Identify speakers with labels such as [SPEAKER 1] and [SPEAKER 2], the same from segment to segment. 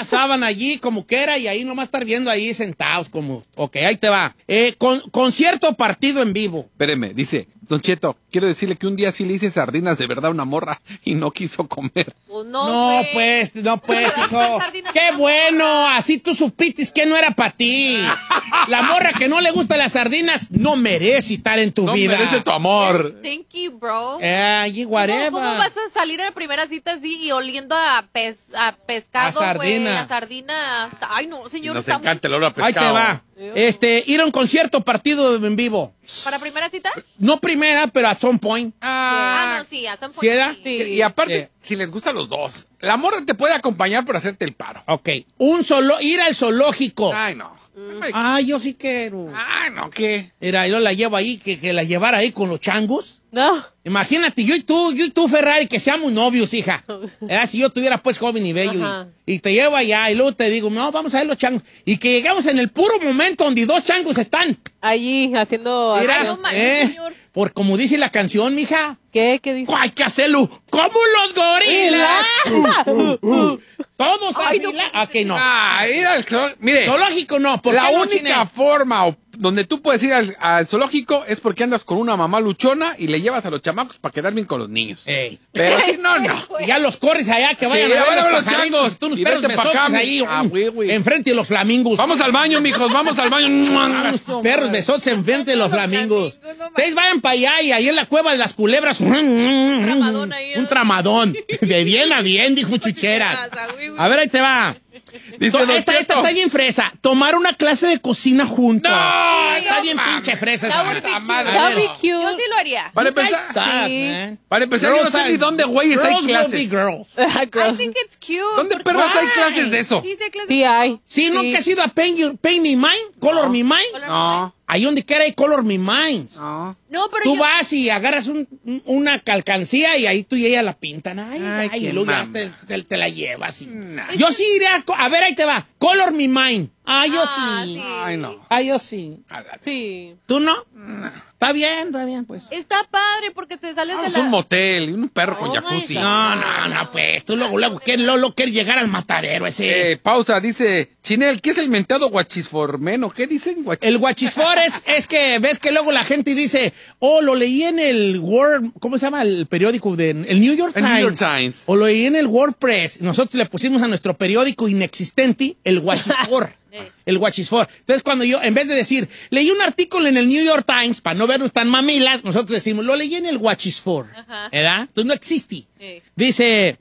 [SPEAKER 1] sábana allí como que era y ahí nomás estar viendo ahí sentados como... Ok, ahí te va. Concierto partido en vivo.
[SPEAKER 2] Espéreme, dice, Don Cheto, quiero decirle que un día sí le hice sardinas de verdad a una morra y no quiso comer.
[SPEAKER 3] Pues
[SPEAKER 1] No, pues, hijo. ¡Qué bueno! Así tú supitis que no era para ti. La morra que no le gusta las sardinas no merece estar en tu vida.
[SPEAKER 2] No merece tu amor.
[SPEAKER 3] Stinky, bro.
[SPEAKER 1] Whatever.
[SPEAKER 3] ¿Cómo vas a salir a la primera cita así y oliendo a pescado,
[SPEAKER 1] A
[SPEAKER 3] güey?
[SPEAKER 1] sardina.
[SPEAKER 3] A sardina. Ay, no, señor.
[SPEAKER 2] Nos
[SPEAKER 3] está
[SPEAKER 2] encanta el olor a
[SPEAKER 1] Ahí
[SPEAKER 2] pescado.
[SPEAKER 1] te va. Ir a un concierto partido en vivo.
[SPEAKER 3] ¿Para primera cita?
[SPEAKER 1] No primera, pero at some point.
[SPEAKER 3] No, sí, a some point.
[SPEAKER 1] ¿Sí era?
[SPEAKER 3] Sí.
[SPEAKER 2] Y aparte, si les gustan los dos, la morra te puede acompañar por hacerte el paro.
[SPEAKER 1] Ok. Ir al zoológico.
[SPEAKER 2] Ay, no.
[SPEAKER 1] Ay, yo sí quiero.
[SPEAKER 2] Ay, no, ¿qué?
[SPEAKER 1] Mira, yo la llevo ahí, que la llevara ahí con los changos.
[SPEAKER 4] No.
[SPEAKER 1] Imagínate, yo y tú, Ferrari, que seamos novios, hija. Si yo tuviera, pues, joven y bello.
[SPEAKER 4] Ajá.
[SPEAKER 1] Y te llevo allá, y luego te digo, no, vamos a ver los changos. Y que llegamos en el puro momento donde dos changos están.
[SPEAKER 4] Allí, haciendo...
[SPEAKER 1] Mira,
[SPEAKER 3] no manches, señor.
[SPEAKER 1] por como dice la canción, mija.
[SPEAKER 4] ¿Qué dice?
[SPEAKER 1] Hay que hacerlo como los gorilas. Todos
[SPEAKER 3] Ay, no,
[SPEAKER 1] Ok, no.
[SPEAKER 2] Mire,
[SPEAKER 1] Zoológico no, porque
[SPEAKER 2] la única forma donde tú puedes ir al zoológico es porque andas con una mamá luchona y le llevas a los chamacos para quedar bien con los niños.
[SPEAKER 1] Ey.
[SPEAKER 2] Pero si no.
[SPEAKER 1] Y ya los corres allá, que vayan
[SPEAKER 2] Sí,
[SPEAKER 1] a ver
[SPEAKER 2] van a ver
[SPEAKER 1] los
[SPEAKER 2] los
[SPEAKER 1] pajaritos,
[SPEAKER 2] changos.
[SPEAKER 1] tú unos
[SPEAKER 2] Y
[SPEAKER 1] perros
[SPEAKER 2] vete pa'
[SPEAKER 1] besotes
[SPEAKER 2] acá,
[SPEAKER 1] ahí,
[SPEAKER 2] güey.
[SPEAKER 1] enfrente de los flamingos.
[SPEAKER 2] Vamos al baño, mijos, vamos al baño.
[SPEAKER 1] Unos perros besotes enfrente de los flamingos. Ustedes vayan para allá y ahí en la cueva de las culebras. Un
[SPEAKER 3] tramadón ahí, ¿no?
[SPEAKER 1] Un tramadón. De bien a bien, dijo Chuchera. A ver, ahí te va.
[SPEAKER 2] Dice Don
[SPEAKER 1] Esta
[SPEAKER 2] Cheto.
[SPEAKER 1] está bien fresa. Tomar una clase de cocina juntos.
[SPEAKER 2] No,
[SPEAKER 1] Está
[SPEAKER 2] no
[SPEAKER 1] bien
[SPEAKER 2] mames.
[SPEAKER 1] pinche fresa.
[SPEAKER 3] That
[SPEAKER 1] esa
[SPEAKER 3] would be
[SPEAKER 1] madre.
[SPEAKER 3] cute.
[SPEAKER 1] A
[SPEAKER 4] That would
[SPEAKER 1] ver.
[SPEAKER 4] be cute.
[SPEAKER 3] Yo sí lo haría.
[SPEAKER 2] Para
[SPEAKER 1] You guys
[SPEAKER 2] empezar,
[SPEAKER 1] suck,
[SPEAKER 4] Sí.
[SPEAKER 1] man.
[SPEAKER 2] yo no sé ni dónde, güeyes, hay
[SPEAKER 1] Girls will be
[SPEAKER 2] clases.
[SPEAKER 1] girls.
[SPEAKER 3] I think it's cute.
[SPEAKER 2] ¿Dónde
[SPEAKER 3] porque-
[SPEAKER 2] perros hay
[SPEAKER 1] Why?
[SPEAKER 2] clases de eso?
[SPEAKER 3] Sí, sí hay clases.
[SPEAKER 4] Sí hay.
[SPEAKER 1] Sí, ¿nunca has ido a Paint Me Mind? ¿Color Me Mind?
[SPEAKER 3] Color
[SPEAKER 2] No,
[SPEAKER 1] Ahí donde quiera hay Color Me Mind.
[SPEAKER 2] no.
[SPEAKER 3] No, pero
[SPEAKER 1] Tú
[SPEAKER 3] yo...
[SPEAKER 1] vas y agarras una calcancía y ahí tú y ella la pintan.
[SPEAKER 2] Ay,
[SPEAKER 1] Y
[SPEAKER 2] qué
[SPEAKER 1] luego ya
[SPEAKER 2] mama.
[SPEAKER 1] te la llevas. Y...
[SPEAKER 2] Nah.
[SPEAKER 1] Yo sí iría a ver, ahí te va. Color Me Mind. Yo sí.
[SPEAKER 3] sí.
[SPEAKER 2] Ay, no.
[SPEAKER 1] Yo sí.
[SPEAKER 4] Sí.
[SPEAKER 1] ¿Tú no? Está bien, pues.
[SPEAKER 3] Está padre porque te sales de
[SPEAKER 2] Es
[SPEAKER 3] la...
[SPEAKER 2] un motel y un perro con
[SPEAKER 4] Oh,
[SPEAKER 2] jacuzzi.
[SPEAKER 4] my God.
[SPEAKER 1] No, pues. Tú luego quieres llegar al matadero ese.
[SPEAKER 2] Pausa, dice Chinel, ¿qué es el mentado guachisformeno? ¿Qué dicen
[SPEAKER 1] El guachisfor es que ves que luego la gente dice, lo leí en el Word, ¿cómo se llama el periódico? El New York
[SPEAKER 2] El
[SPEAKER 1] Times.
[SPEAKER 2] New York Times.
[SPEAKER 1] O lo leí en el WordPress. Nosotros le pusimos a nuestro periódico inexistente el guachisfor. El guachisfor. Entonces cuando yo, en vez de decir, leí un artículo en el New York Times, para no vernos tan mamilas, nosotros decimos, lo leí en el guachisfor.
[SPEAKER 3] Ajá.
[SPEAKER 1] ¿Verdad? Entonces no existe.
[SPEAKER 3] Sí.
[SPEAKER 1] Dice,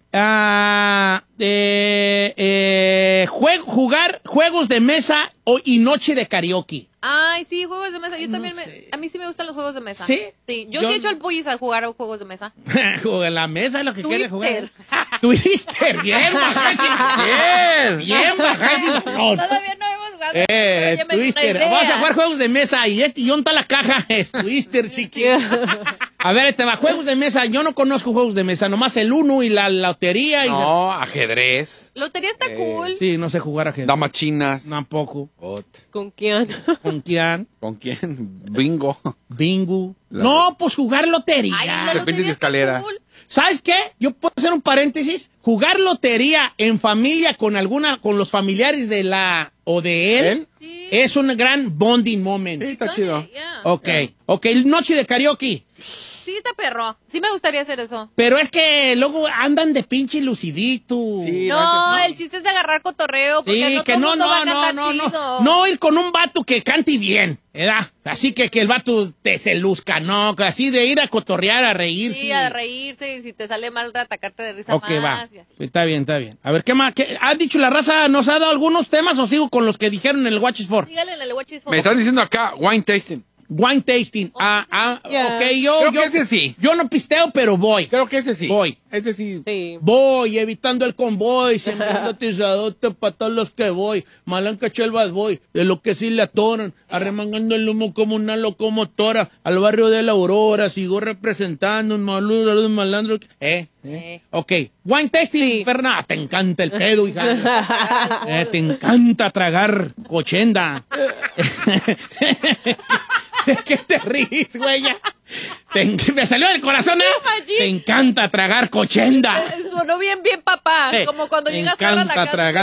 [SPEAKER 1] jugar juegos de mesa y noche de karaoke.
[SPEAKER 3] Ay, sí, juegos de mesa. Yo
[SPEAKER 1] No
[SPEAKER 3] también
[SPEAKER 1] sé.
[SPEAKER 3] a mí sí me gustan los juegos de mesa.
[SPEAKER 1] ¿Sí?
[SPEAKER 3] Sí. Yo
[SPEAKER 1] Yo-
[SPEAKER 3] sí he hecho al pollis a jugar a juegos de mesa.
[SPEAKER 1] Juega en la mesa es lo que quiere jugar.
[SPEAKER 3] Twister.
[SPEAKER 1] Twister, bien, bajáis. Bien, bajáis.
[SPEAKER 3] Todavía no hemos jugado. pero ya me dio una
[SPEAKER 1] Twister.
[SPEAKER 3] idea.
[SPEAKER 1] Vamos a jugar juegos de mesa y ¿dónde está la caja? Es Twister, chiqui. A ver, te va, juegos de mesa. Yo no conozco juegos de mesa, nomás el uno y la lotería.
[SPEAKER 2] No, ajedrez,
[SPEAKER 3] Lotería está cool.
[SPEAKER 1] Sí, no sé jugar ajedrez.
[SPEAKER 2] damas chinas.
[SPEAKER 1] Tampoco.
[SPEAKER 4] ¿Con quién?
[SPEAKER 1] ¿Con quién?
[SPEAKER 2] ¿Con quién? Bingo.
[SPEAKER 1] Bingo. No, pues jugar lotería.
[SPEAKER 3] Ay, la
[SPEAKER 2] Serpientes y
[SPEAKER 3] lotería está
[SPEAKER 2] escaleras.
[SPEAKER 3] cool.
[SPEAKER 1] ¿Sabes qué? Yo puedo hacer un paréntesis. Jugar lotería en familia con los familiares de la o de él
[SPEAKER 3] Sí.
[SPEAKER 1] es un gran bonding moment.
[SPEAKER 2] Sí, está chido.
[SPEAKER 3] Yeah.
[SPEAKER 1] Ok, noche de karaoke.
[SPEAKER 3] Sí, está perro. Sí me gustaría hacer eso.
[SPEAKER 1] Pero es que luego andan de pinche lucidito.
[SPEAKER 2] Sí,
[SPEAKER 3] No, el chiste es de agarrar cotorreo, porque
[SPEAKER 1] Sí,
[SPEAKER 3] no
[SPEAKER 1] que
[SPEAKER 3] todo el
[SPEAKER 1] no,
[SPEAKER 3] mundo va a
[SPEAKER 1] no,
[SPEAKER 3] cantar
[SPEAKER 1] no,
[SPEAKER 3] chido.
[SPEAKER 1] no. No ir con un vato que cante bien, ¿verdad? Así que el vato te se luzca, no, así de ir a cotorrear, a reírse.
[SPEAKER 3] Sí, a reírse y si te sale mal, atacarte de risa
[SPEAKER 1] Ok, va.
[SPEAKER 3] más. Y así.
[SPEAKER 1] Está bien. A ver, ¿qué más? ¿Ha dicho la raza? ¿Nos ha dado algunos temas o sigo con los que dijeron en el Watch is For?
[SPEAKER 3] Dígale en el Watch is For.
[SPEAKER 2] Me están diciendo acá, wine tasting.
[SPEAKER 1] Wine tasting.
[SPEAKER 4] Yeah.
[SPEAKER 1] Ok, yo.
[SPEAKER 2] Creo que ese sí.
[SPEAKER 1] Yo no pisteo, pero voy.
[SPEAKER 2] Creo que ese sí.
[SPEAKER 1] Voy.
[SPEAKER 2] Ese sí.
[SPEAKER 4] Sí.
[SPEAKER 1] Voy, evitando el convoy, sembrando atizadota para todos los que voy. Malanca chelvas voy, de lo que sí le atoran, arremangando el humo como una locomotora. Al barrio de la Aurora, sigo representando un malandro. Ok, wine tasting,
[SPEAKER 4] Sí.
[SPEAKER 1] Fernanda, te encanta el pedo, hija. Te encanta tragar cochenda. ¿De qué te ríes, güey? Me salió del corazón, ¿eh?
[SPEAKER 3] imagino.
[SPEAKER 1] Te encanta tragar cochenda.
[SPEAKER 3] Sonó bien, papá.
[SPEAKER 1] Te
[SPEAKER 3] Como cuando llegas ahora a la
[SPEAKER 1] encanta
[SPEAKER 3] casa.
[SPEAKER 1] tragar